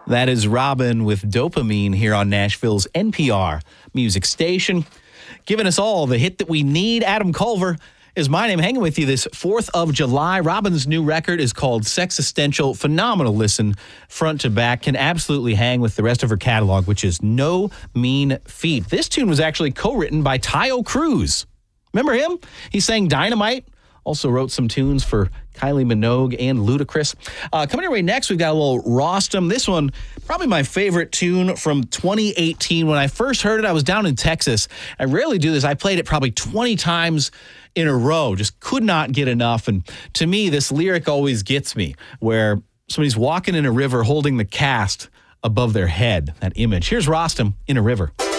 That is Robin with Dopamine here on Nashville's NPR music station. Giving us all the hit that we need. Adam Culver is my name, hanging with you this 4th of July. Robin's new record is called Sexistential. Phenomenal listen, front to back. Can absolutely hang with the rest of her catalog, which is no mean feat. This tune was actually co-written by Taio Cruz. Remember him? He sang Dynamite. Also wrote some tunes for Kylie Minogue and Ludacris. Coming your way next, we've got a little Rostam. This one, probably my favorite tune from 2018. When I first heard it, I was down in Texas. I rarely do this. I played it probably 20 times in a row. Just could not get enough. And to me, this lyric always gets me, where somebody's walking in a river holding the cast above their head, that image. Here's Rostam, In a River.